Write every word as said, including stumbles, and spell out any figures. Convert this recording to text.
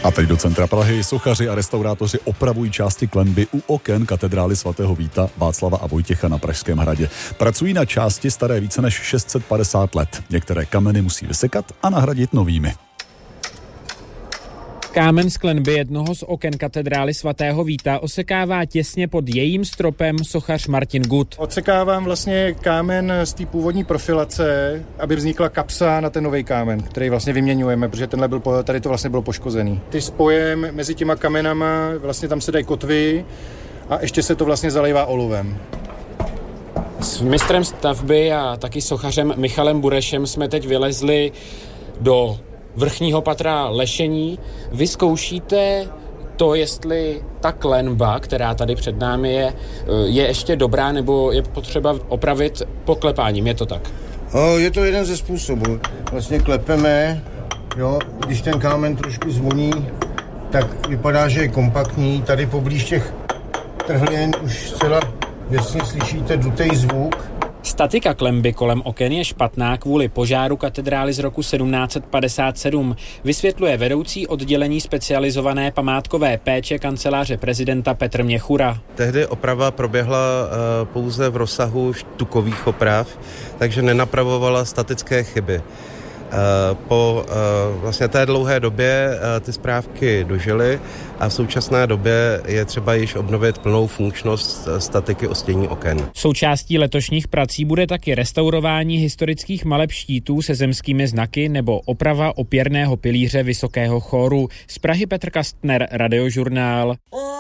A teď do centra Prahy. Sochaři a restaurátoři opravují části klenby u oken katedrály svatého Víta, Václava a Vojtěcha na Pražském hradě. Pracují na části staré více než šest set padesát let. Některé kameny musí vysekat a nahradit novými. Kámen z klenby jednoho z oken katedrály svatého Víta osekává těsně pod jejím stropem sochař Martin Gut. Odsekávám vlastně kámen z té původní profilace, aby vznikla kapsa na ten nový kámen, který vlastně vyměňujeme, protože tenhle byl, tady to vlastně bylo poškozený. Ty spojem mezi těma kamenama, vlastně tam se dají kotvy a ještě se to vlastně zalejvá olivem. S mistrem stavby a taky sochařem Michalem Burešem jsme teď vylezli do vrchního patra lešení. Vy zkoušíte to, jestli ta klenba, která tady před námi je, je ještě dobrá, nebo je potřeba opravit poklepáním, je to tak? O, je to jeden ze způsobů. Vlastně klepeme, jo, když ten kámen trošku zvoní, tak vypadá, že je kompaktní. Tady poblíž těch trhlin už zcela jasně slyšíte dutej zvuk. Statika klenby kolem oken je špatná kvůli požáru katedrály z roku sedmnáct set padesát sedm, vysvětluje vedoucí oddělení specializované památkové péče kanceláře prezidenta Petr Měchura. Tehdy oprava proběhla uh, pouze v rozsahu štukových oprav, takže nenapravovala statické chyby. Po vlastně té dlouhé době ty správky dožily a v současné době je třeba již obnovit plnou funkčnost statiky ostění oken. Součástí letošních prací bude taky restaurování historických maleb štítů se zemskými znaky nebo oprava opěrného pilíře vysokého chóru. Z Prahy Petr Kastner, Radiožurnál.